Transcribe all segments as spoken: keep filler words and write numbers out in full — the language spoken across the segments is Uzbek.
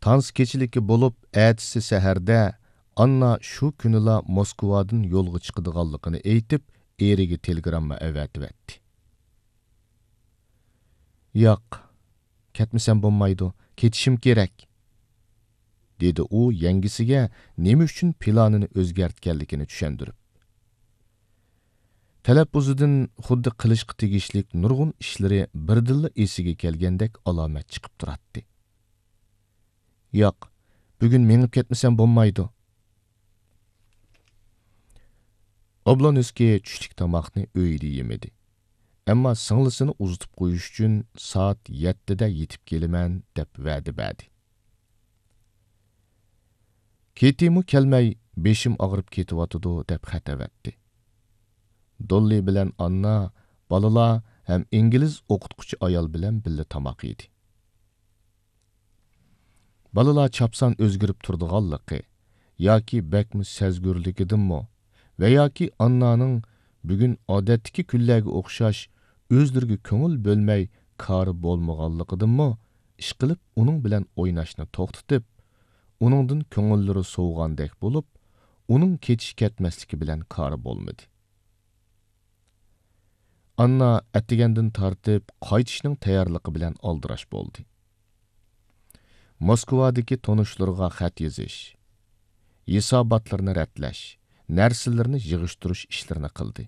Tans keçiliki bolup, әтісі сәһәрдә Anna şu günüla Moskvadan yolga çıkıdığanlıqını eytip, eriga telegramma əvətivetdi. Yoq, ketmisem bolmaydı, ketişim gerek, dedi u yengisiga nima uchun planını o'zgartganligini tushundirib. Talabbuzidan xuddi qilishqa tegishlik nurg'un ishlari birdilla esiga kelgandek alomat chiqib turadi. Yo'q, bugun menib ketmasam bo'lmaydi. Oblonskiy tushlik tomoqni uyida yemedi. Ammo singlisini uzitib qo'yish uchun soat yettida yetib kelaman deb va'da berdi. Ketimu kelmay, beshim og'rib ketyotidi deb xat avatdi. Dolly bilan Anna balalar ham ingliz o'qituvchi ayol bilan birga tomoq yedi. Balalar chapsan o'zgarib turdiganligi yoki bakmi sezgurligidimi va yoki Annaning bugun odatdagi kunlarga o'xshash o'zlariga ko'ngil bo'lmay kori bo'lmaganligidimi ish qilib uning bilan o'ynashni to'xtatib, uningdan ko'ngillari so'ygandek bo'lib, uning ketish ketmasligi bilan kori bo'lmadi. Anna atigandan tortib qaytishning tayyorligi bilan oldirash bo'ldi. Moskvadagi tanishlarga xat yozish, hisobotlarni ratlash, narsalarni yig'ishtirish ishlarini qildi.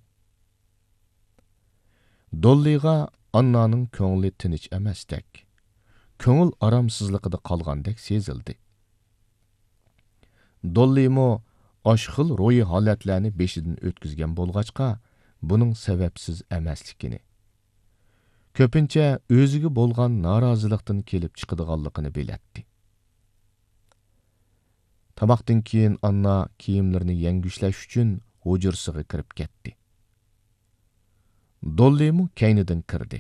Dollyga Annaning ko'ngli tinch emasdek, ko'ngil oromsizligida qolgandek sezildi. Dollymo oshxil ro'yi holatlarni beshidan o'tkazgan bo'lg'achqa, buning sababsiz emasligini, ko'pincha o'ziga bo'lgan norozilikdan kelib chiqadiganligini bilatdi. Tamoqdan keyin Anna kiyimlarini yangushlash uchun hujursiga kirib ketdi. Dollymu kaynidan kirdi.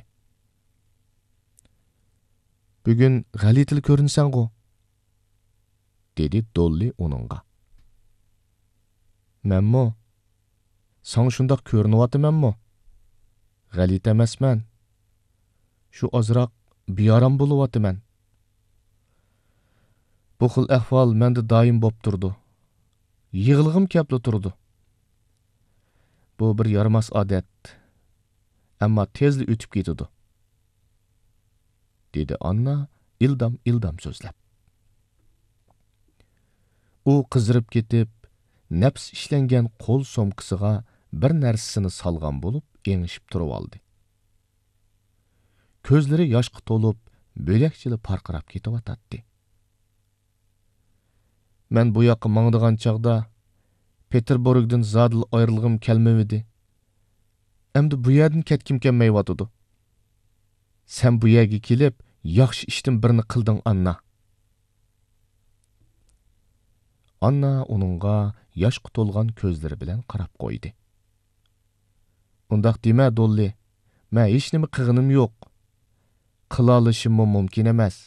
Bugun g'alitil ko'rinsan-ku, dedi Dolly uningga. Menmo San shundoq ko'rinyaptimanmi? G'alit emasman. Shu ozroq beorom bo'lyaptiman. Bu xil ahvol menda doim bo'lib turdi. Yig'ilg'im kelib turdi. Bu bir yaramas odat. Ammo tezli o'tib ketadi, dedi Anna ildam-ildam so'zlab. U qizirib ketib, nafs ishlangan qo'l somkisiga bir narsasini salgan bo'lib, engishib turib oldi. Ko'zlari yoshqa to'lib, bo'lakchili parqirab ketyotdi. Men bu yoqqa mangdigan chaqda Peterburgdan zodil ayrilg'im kelmadi. Endi bu yerdan ketkim kelmayotdi. Sen bu yerga kelib, yaxshi ishdan birini qilding, Anna. Anna uningga yoshqa to'lgan ko'zlari bilan qarab qo'ydi. Undaq dema, Dolly. Men hech nima qilganim yo'q. Qila olishim mumkin emas.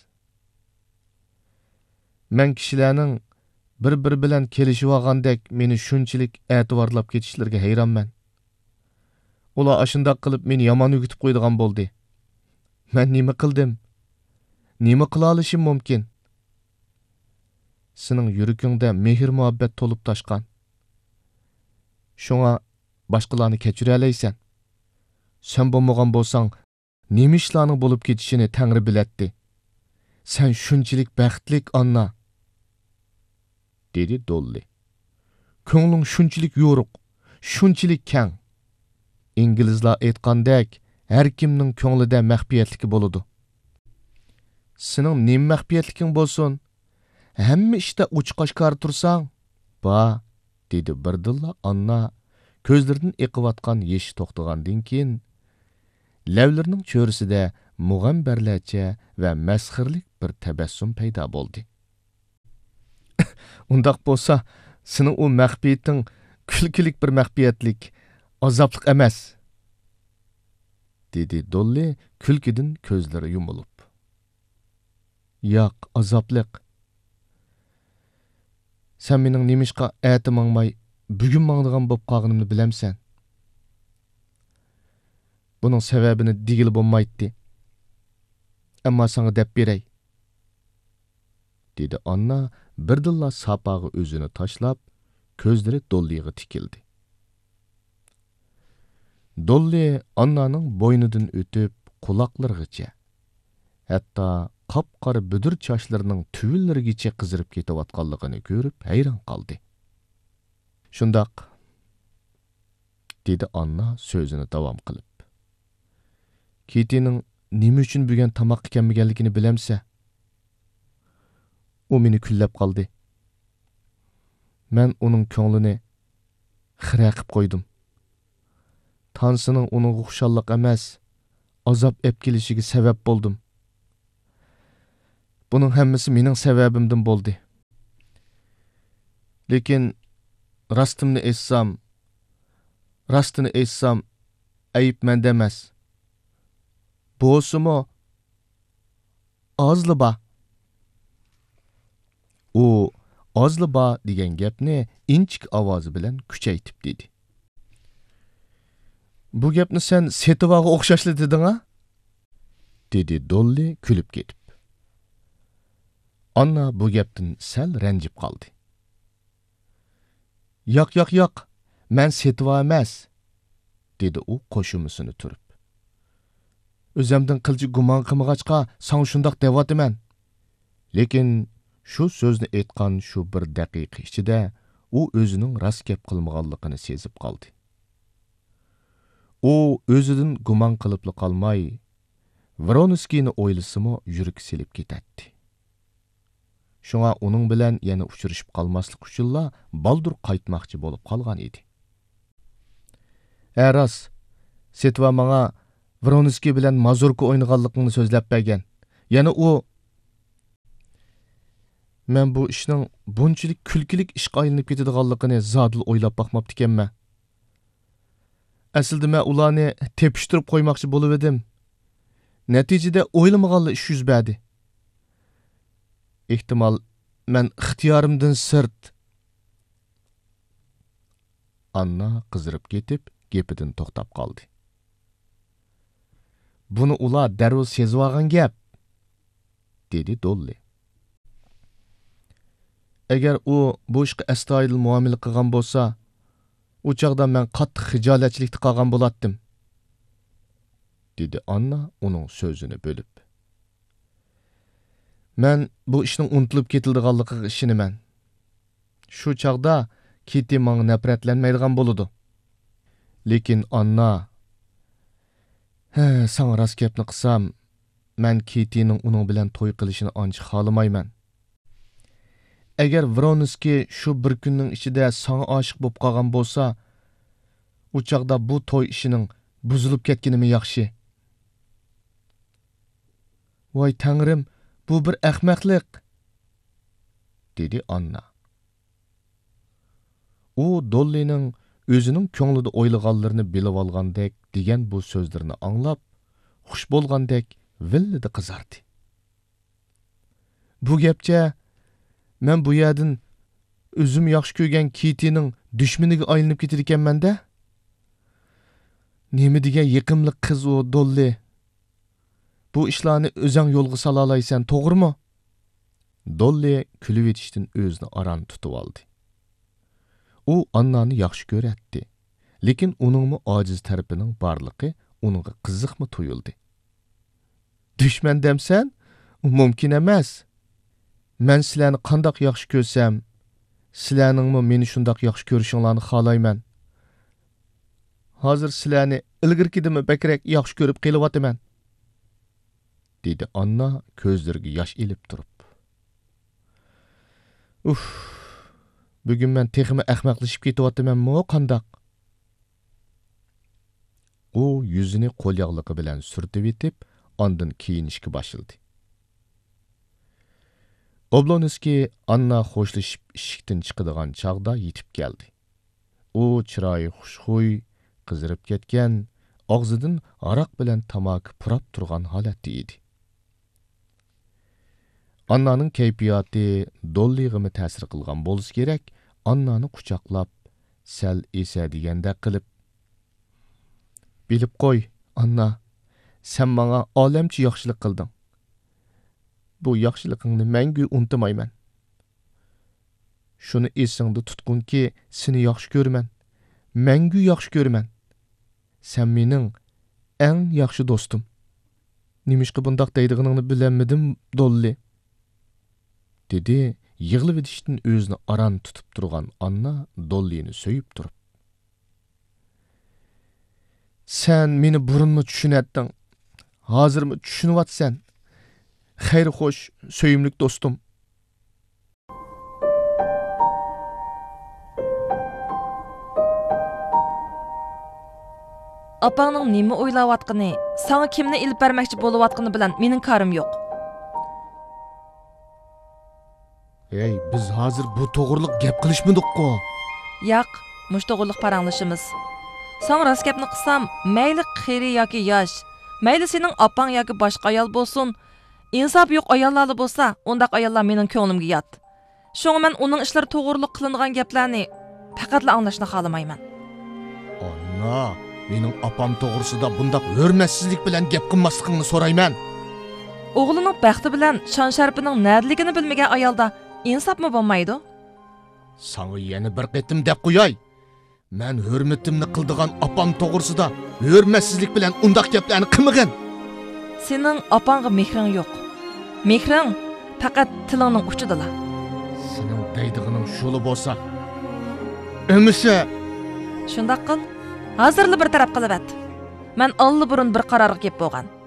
Men kishilarning bir-biri bilan kelishib olgandek meni shunchalik e'tiborlab ketishlariga hayronman. Ular ashundoq qilib meni yomon o'gitib qo'ydigan bo'ldi. Men nima qildim? Nima qila olishim mumkin? Sening yuragingda mehr muhabbat to'lib toshgan. Shunga boshqalarni kechira olaysan. Sen bo'lmagan bo'lsang, nima ishlarning bo'lib ketishini Tangri bilatdi. Sen shunchalik baxtlik, Anna, dedi Dolly. Ko'ngling shunchalik yo'ruq, shunchalik keng. İngilizlar aytgandek, har kimning ko'nglida maxfiyatligi bo'ladi. Sening nima maxfiyatliging bo'lsin? Hamma ishda uch-qo'shqor tursang, ba, dedi birdilla Anna ko'zlaridan eqiyotgan yesh to'xtagandan keyin lavlarining cho'risida mug'ambarlarcha va masxirlik bir tabassum paydo bo'ldi. Undaq bo'lsa, sening u maxfiyating kulkilik bir maxfiyatlik, azoblik emas, dedi Dolly kulkidan ko'zlari yumilib. Yo'q, azoblik. Sen mening nemishqa ati mangmay, bugun mangdigan bo'lib qolganimni bilamsan. Buning sababini degili bo'lmaydi. Ammo sana deb beray, dedi Anna birdilla sapağı özünü taşlap, közleri Dolly'ga tikildi. Dolly Anna'nın boynudan ötüp kulaklarıgacha, hatta qapqara büdür çaşlarının tüvillerigacha qizirib ketayotganligini görüp hayron qaldi. Shundaq, dedi Anna sözünü davam qilib. Kitty'nin nima uchun bugun tamoq ekanmiganligini bilamsa? U meni kullab qoldi. Men uning ko'nglini xira qilib qo'ydim. Tansining uning xushalliq emas, azob ep kelishiga sabab bo'ldim. Buning hammasi mening sababimdan bo'ldi. Lekin rostimni aytsam, rostini aytsam, ayib menda emas. Bo'lsimi ozliba. U ozliba degan gapni inchik ovozi bilan kuchaytib dedi. Bu gapni sen Setivaga o'xshashli deding-a? dedi Dolly kulib ketib. Anna bu gapdan sal ranjib qoldi. Yo'q, yo'q, yo'q. Men Setiva emas, dedi u qo'shimisini turib. O'zimdan qilchi gumon qilmag'achqa, sen shundoq devotiman. Lekin shu so'zni aytgan shu bir daqiqa ichida u o'zining rost gap qilmaganligini sezib qoldi. U o'zidan gumon qilibli qolmay, Vronskiyni o'ylasimi yurak selib ketadi. Shunga uning bilan yana uchrashib qolmaslik uchunla baldur qaytmoqchi bo'lib qolgan edi. Eras, Setva menga Vronskiy bilan mazurka o'ynaganligini so'zlab bergan. Yana u men bu ishning bunchalik kulkilik ishga aylanib ketadiganligini zodil o'ylab boqmabdi ekanman. Aslida men ularni tepishtirib qo'ymoqchi bo'lib edim. Natijada o'ylamaganli ish yuz berdi. Ehtimol men ixtiyorimdan sirt. Anna qizirib ketib, gepidan to'xtab qoldi. Buni ular darrov sezib olgan gap, dedi Dolly. Agar u bu ishga astoydil muomala qilgan bo'lsa, u chaqda men qattiq xijolatchilikda qolgan bo'lardim, dedi Anna uning so'zini bo'lib. Men bu ishning unutilib ketildiganligiga ishonaman. Shu chaqda Kitty menga nafratlanmaydigan bo'ladi. Lekin Anna, ha, sen rost gapni qilsam, men Kittyning uning bilan to'y qilishini ancha xohlamayman. Agar Vronskiy shu bir kunning ichida sana oshiq bo'lib qolgan bo'lsa, u chaqda bu to'y ishining buzilib ketganimi yaxshi. Voy Tangrim, bu bir ahmoqlik, dedi Anna. U Dollyning o'zining ko'nglida o'ylaganlarini bilib olgandek degan bu so'zlarini anglab, xush bo'lgandek villida qizardi. Bu gapcha men bu yerdan o'zim yaxshi ko'rgan Kittyning dushmaniga aylanib ketar ekanman-da. Nima degan yiqimli qiz u Dolly. Bu ishlarni o'zing yo'lga sola olaysan, to'g'rimi? Dolly kulib etishdan o'zini aran tutib oldi. U Annani yaxshi ko'ratdi, lekin uningmi ojiz tarafining borligi uningga qiziqmi tuyuldi. Dushman demsan, u mumkin emas. Men sizlarni qandoq yaxshi ko'rsam, sizlarningmi meni shundoq yaxshi ko'rishinglarni xohlayman. Hozir sizlarni ilgirkidimi bakrak yaxshi ko'rib qelyapman, dedi Anna ko'zlariga yosh ilib turib. Uf, bugun men texmi ahmoqlashib ketyapmanmi, qandoq? U yuzini qo'l yog'ligi bilan surtib etib, ondan kiyinishga boshladi. Oblonskiy Anna xo'shlashib eshikdan chiqadigan chog'da yetib keldi. U chiroyi xushxuy, qizirib ketgan, og'zidan aroq bilan tamaki purab turgan holatda edi. Annaning kayfiyati Dolly'ga ta'sir qilgan bo'lsa kerak, Annani quchoqlab, sal esa deganda qilib, "Bilib qo'y, Anna, sen menga olamcha yaxshilik qilding. bu yaxşılıqыңni мәңгі unutmayman. Şunu esingde tutqunki, seni yaxşı görmän. Мәңгі yaxşı görmän. Sen mening eng yaxşı dostum. Nimişki bundaq deydiğinini bilenmedim, Dolly. Dedi, yığılıp ediştin özünü aran tutup durgan Anna Dolly'ni söyüp durup. Sen meni burunmu düşünettin? Hazır mı düşünüvatsan? Xeyr hoş, söyümlük dostum. Apаңның nemi o'ylayotgani, sana kimni ilib bermoqchi bo'layotgani bilan mening karim yo'q. Ey, biz hazır bu to'g'riliq gap qilishmidik-ku. Yo'q, mush to'g'riliq paranglashimiz. Sana rost gapni qilsam, mayli qiri yoki yosh, mayli sening opang yoki boshqa ayol bo'lsin, insof yo'q ayollar bo'lsa, undaq ayollar mening ko'nglimga yot. Shunga men uning ishlari to'g'riliq qilingan gaplarni faqatla anglashni xohlamayman. Anna, mening opam to'g'risida bundaq hurmatsizlik bilan gap qilmasligingni so'rayman. O'g'lining baxti bilan shon sharpining nədligini bilmagan ayolda insofmi bo'lmaydi? Sana yana bir qitim deb qo'yay. Men hurmatimni qildigan opam to'g'risida hurmatsizlik bilan undaq gaplarni qilmagan. Sening opangga mehring yo'q. Mehring faqat tilingning uchidala. Sening deydig'ining shuli bo'lsa, ömüse. Shundaq qil. Hozirli bir taraf qilib at. Men alli burun bir qarorga kelib bo'lgan.